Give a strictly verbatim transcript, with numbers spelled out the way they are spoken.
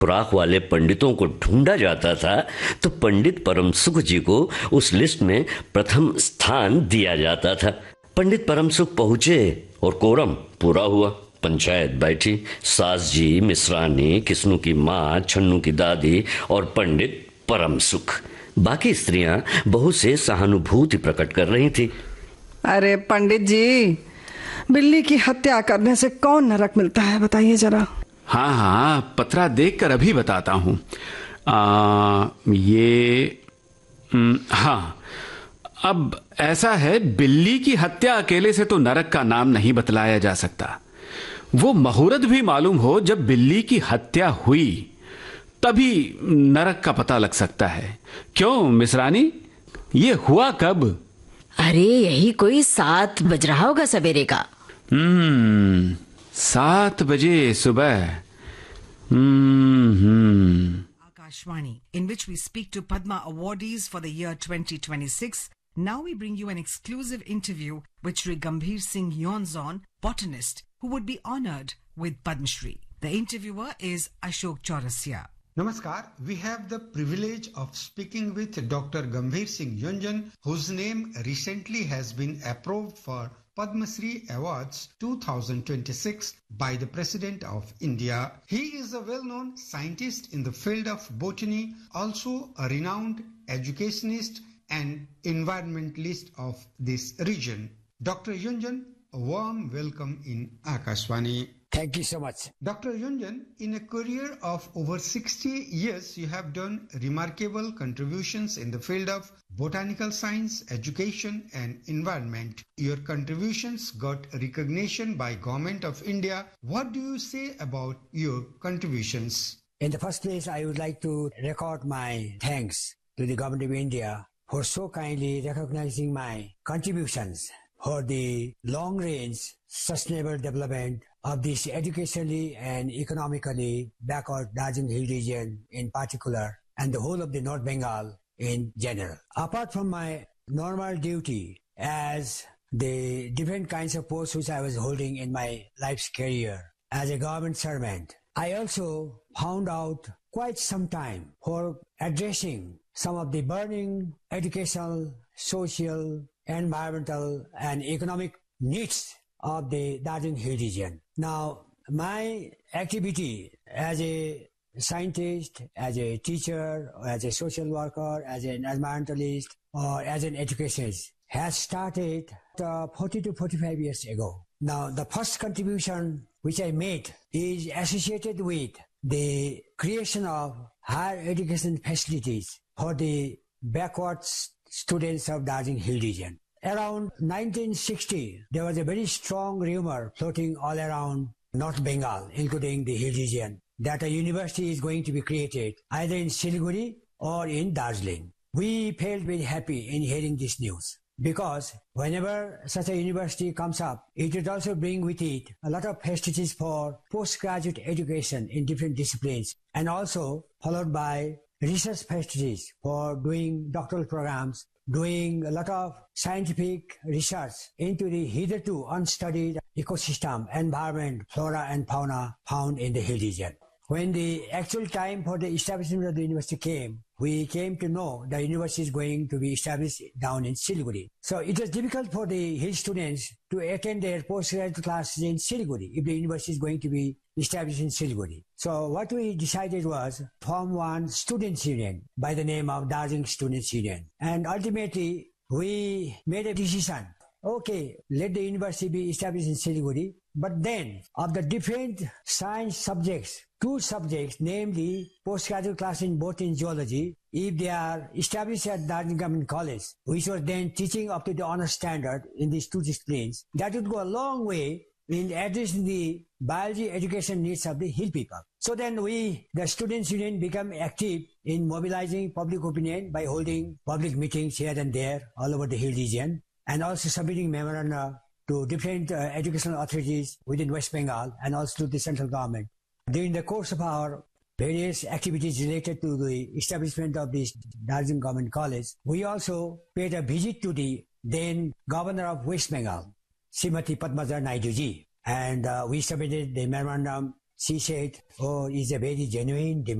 खुराक वाले पंडितों को ढूंढा जाता था तो पंडित परम सुख जी को उस लिस्ट में प्रथम स्थान दिया जाता था। पंडित परम सुख पहुंचे और कोरम पूरा हुआ। पंचायत बैठी। सास जी, मिश्रानी, किस्नू की माँ, छन्नू की दादी और पंडित परम सुख। बाकी स्त्रियां बहू से सहानुभूति प्रकट कर रही थी। अरे पंडित जी, बिल्ली की हत्या करने से कौन नरक मिलता है, बताइए जरा। हाँ हाँ, पत्रा देखकर अभी बताता हूँ। आ, ये न, हाँ, अब ऐसा है, बिल्ली की हत्या अकेले से तो नरक का नाम नहीं बतलाया जा सकता। वो मुहूर्त भी मालूम हो जब बिल्ली की हत्या हुई, तभी नरक का पता लग सकता है। क्यों मिश्रानी, ये हुआ कब? अरे यही कोई सात बज रहा होगा सवेरे का। हम्म सात बजे सुबह। हम्म Akashvani, in which we speak to Padma awardees for the year twenty twenty-six. Now we bring you an exclusive interview with Shri Gambhir Singh Yonzon, botanist, who would be honored with Padma Shri. The interviewer is Ashok Chaurasia. Namaskar. We have the privilege of speaking with Doctor Gambhir Singh Yonzon, whose name recently has been approved for Padma Shri Awards twenty twenty-six by the President of India. He is a well-known scientist in the field of botany, also a renowned educationist and environmentalist of this region. Doctor Yonzon, a warm welcome in Akashvani. Thank you so much. Doctor Yonzon, in a career of over sixty years, you have done remarkable contributions in the field of botanical science, education and environment. Your contributions got recognition by Government of India. What do you say about your contributions? In the first place, I would like to record my thanks to the Government of India for so kindly recognizing my contributions for the long-range sustainable development of this educationally and economically backward Darjeeling Hill region in particular, and the whole of the North Bengal in general. Apart from my normal duty as the different kinds of posts which I was holding in my life's career as a government servant, I also found out quite some time for addressing some of the burning educational, social, environmental and economic needs of the Darjeeling Hill region. Now, my activity as a scientist, as a teacher, or as a social worker, as an environmentalist, or as an educationist has started uh, forty to forty-five years ago. Now, the first contribution which I made is associated with the creation of higher education facilities for the backward students of Darjeeling Hill region. Around nineteen sixty, there was a very strong rumor floating all around North Bengal, including the hill region, that a university is going to be created either in Siliguri or in Darjeeling. We felt very happy in hearing this news because whenever such a university comes up, it would also bring with it a lot of facilities for postgraduate education in different disciplines, and also followed by research facilities for doing doctoral programs, doing a lot of scientific research into the hitherto unstudied ecosystem, environment, flora and fauna found in the hill region. When the actual time for the establishment of the university came, we came to know the university is going to be established down in Siliguri. So it was difficult for the hill students to attend their postgraduate classes in Siliguri if the university is going to be established in Siliguri. So what we decided was form one students' union by the name of Darjeeling Students' Union. And ultimately, we made a decision. Okay, let the university be established in Siliguri, but then of the different science subjects, two subjects, namely postgraduate class in botany and zoology, if they are established at Darjeeling Government College, which was then teaching up to the honor standard in these two disciplines, that would go a long way in addressing the biology education needs of the hill people. So then we, the Students' Union, become active in mobilizing public opinion by holding public meetings here and there all over the hill region, and also submitting memoranda to different uh, educational authorities within West Bengal and also to the central government. During the course of our various activities related to the establishment of this Darjeeling Government College, we also paid a visit to the then Governor of West Bengal, Srimati Padmaja Naidu ji, and uh, we submitted the memorandum She said, oh, it's a very genuine demand.